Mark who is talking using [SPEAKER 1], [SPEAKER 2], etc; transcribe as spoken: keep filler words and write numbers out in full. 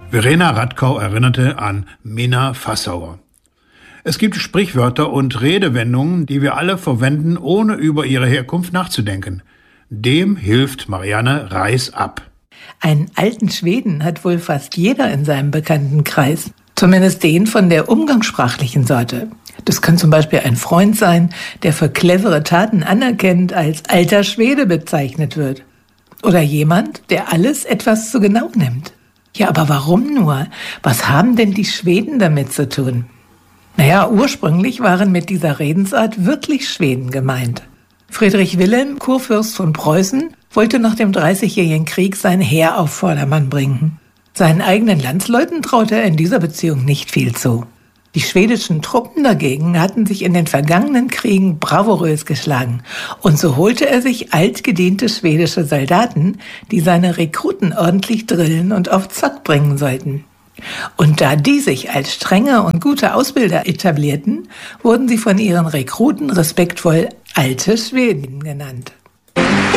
[SPEAKER 1] Verena Radkau erinnerte an Minna Fassauer. Es gibt Sprichwörter und Redewendungen, die wir alle verwenden, ohne über ihre Herkunft nachzudenken. Dem hilft Marianne Reis ab.
[SPEAKER 2] Einen alten Schweden hat wohl fast jeder in seinem Bekanntenkreis. Zumindest den von der umgangssprachlichen Sorte. Das kann zum Beispiel ein Freund sein, der für clevere Taten anerkennend als alter Schwede bezeichnet wird. Oder jemand, der alles etwas zu genau nimmt. Ja, aber warum nur? Was haben denn die Schweden damit zu tun? Naja, ursprünglich waren mit dieser Redensart wirklich Schweden gemeint. Friedrich Wilhelm, Kurfürst von Preußen, wollte nach dem Dreißigjährigen Krieg sein Heer auf Vordermann bringen. Seinen eigenen Landsleuten traute er in dieser Beziehung nicht viel zu. Die schwedischen Truppen dagegen hatten sich in den vergangenen Kriegen bravourös geschlagen. Und so holte er sich altgediente schwedische Soldaten, die seine Rekruten ordentlich drillen und auf Zack bringen sollten. Und da die sich als strenge und gute Ausbilder etablierten, wurden sie von ihren Rekruten respektvoll alte Schweden genannt.